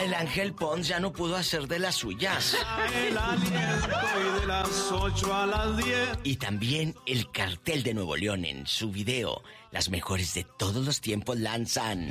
el Ángel Pons ya no pudo hacer de las suyas. El aliento y de las 8 a las 10. Y también el Cartel de Nuevo León en su video, las mejores de todos los tiempos lanzan.